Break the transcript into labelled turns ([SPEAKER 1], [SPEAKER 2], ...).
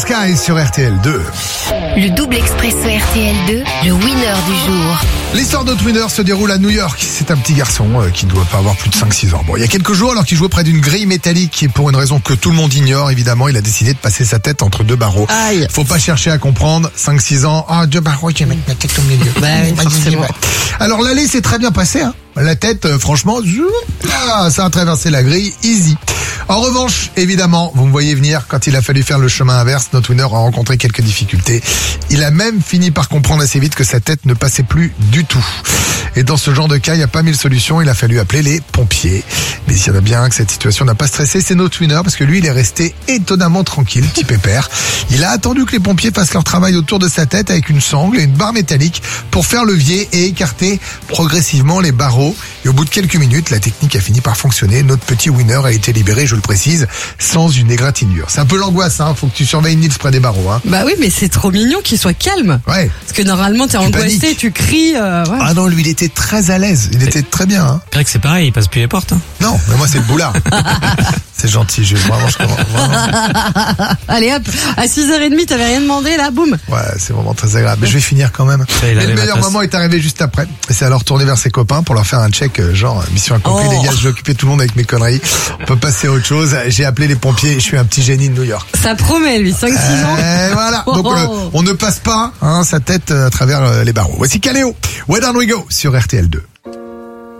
[SPEAKER 1] Sky sur RTL2.
[SPEAKER 2] Le double expresso RTL2, le winner du jour.
[SPEAKER 1] L'histoire de notre winner se déroule à New York. C'est un petit garçon qui ne doit pas avoir plus de 5-6 ans. Bon, il y a quelques jours, alors qu'il jouait près d'une grille métallique, et pour une raison que tout le monde ignore, évidemment, il a décidé de passer sa tête entre deux barreaux.
[SPEAKER 3] Aïe.
[SPEAKER 1] Faut pas chercher à comprendre. 5-6 ans, deux barreaux, je vais mettre ma tête au milieu.
[SPEAKER 3] Forcément.
[SPEAKER 1] Alors l'aller s'est très bien passé, hein. La tête, franchement, ça a traversé la grille, easy. En revanche, évidemment, vous me voyez venir, quand il a fallu faire le chemin inverse, notre winner a rencontré quelques difficultés. Il a même fini par comprendre assez vite que sa tête ne passait plus du tout. Et dans ce genre de cas, il n'y a pas mille solutions, il a fallu appeler les pompiers. Mais il y en a bien que cette situation n'a pas stressé, c'est notre winner, parce que lui, il est resté étonnamment tranquille, petit pépère. Il a attendu que les pompiers fassent leur travail autour de sa tête avec une sangle et une barre métallique pour faire levier et écarter progressivement les barreaux. Et au bout de quelques minutes, la technique a fini par fonctionner. Notre petit winner a été libéré, je le précise, sans une égratignure. C'est un peu l'angoisse, hein. Faut que tu surveilles Nils près des barreaux, hein.
[SPEAKER 3] Bah oui, mais c'est trop mignon qu'il soit calme.
[SPEAKER 1] Ouais.
[SPEAKER 3] Parce que normalement, t'es angoissé,
[SPEAKER 1] paniques.
[SPEAKER 3] tu cries. Ouais.
[SPEAKER 1] Ah non, lui, il était très à l'aise. Il était très bien, hein.
[SPEAKER 4] C'est vrai que c'est pareil, il passe plus les portes. Hein.
[SPEAKER 1] Non, mais moi, c'est le boulard. C'est gentil, je vraiment.
[SPEAKER 3] Allez hop, à 6h30, t'avais rien demandé là, boum.
[SPEAKER 1] Ouais, c'est vraiment très agréable. Mais je vais finir quand même.
[SPEAKER 4] il
[SPEAKER 1] Et
[SPEAKER 4] avait
[SPEAKER 1] le
[SPEAKER 4] ma
[SPEAKER 1] meilleur
[SPEAKER 4] tasse.
[SPEAKER 1] moment est arrivé juste après. Et c'est alors tourner vers ses copains pour leur faire un check, genre, mission accomplie,
[SPEAKER 3] Oh.
[SPEAKER 1] les gars, je vais occuper tout le monde avec mes conneries. On peut passer à autre chose. J'ai appelé les pompiers et je suis un petit génie de New York.
[SPEAKER 3] Ça promet lui, 5-6 ans.
[SPEAKER 1] Voilà. Donc,
[SPEAKER 3] Oh.
[SPEAKER 1] on ne passe pas, hein, sa tête à travers les barreaux. Voici Caléo. Where Down We Go sur RTL2.